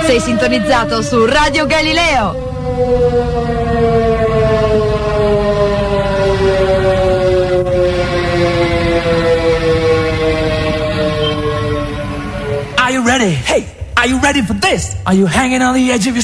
Sei sintonizzato su Radio Galileo. Are you ready? Hey, are you ready for this? Are you hanging on the edge of your